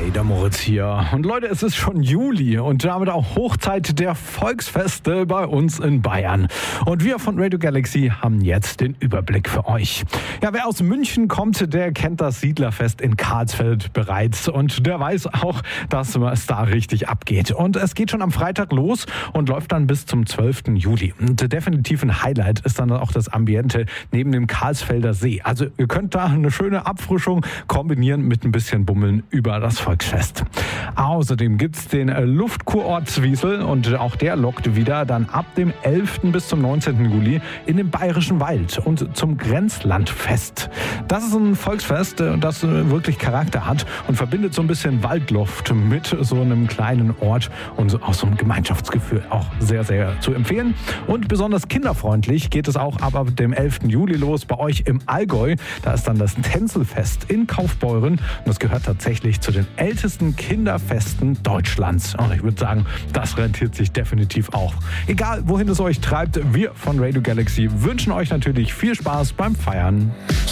Hi, der Moritz hier. Und Leute, es ist schon Juli und damit auch Hochzeit der Volksfeste bei uns in Bayern. Und wir von Radio Galaxy haben jetzt den Überblick für euch. Ja, wer aus München kommt, der kennt das Siedlerfest in Karlsfeld bereits. Und der weiß auch, dass es da richtig abgeht. Und es geht schon am Freitag los und läuft dann bis zum 12. Juli. Und definitiv ein Highlight ist dann auch das Ambiente neben dem Karlsfelder See. Also ihr könnt da eine schöne Abfrischung kombinieren mit ein bisschen Bummeln über das Volksfest. Außerdem gibt es den Luftkurort Zwiesel und auch der lockt wieder dann ab dem 11. bis zum 19. Juli in den Bayerischen Wald und zum Grenzlandfest. Das ist ein Volksfest, das wirklich Charakter hat und verbindet so ein bisschen Waldluft mit so einem kleinen Ort und auch so einem Gemeinschaftsgefühl. Auch sehr, sehr zu empfehlen. Und besonders kinderfreundlich geht es auch ab dem 11. Juli los bei euch im Allgäu. Da ist dann das Tänzelfest in Kaufbeuren und das gehört tatsächlich zu den ältesten Kinderfesten Deutschlands. Und ich würde sagen, das rentiert sich definitiv auch. Egal, wohin es euch treibt, wir von Radio Galaxy wünschen euch natürlich viel Spaß beim Feiern.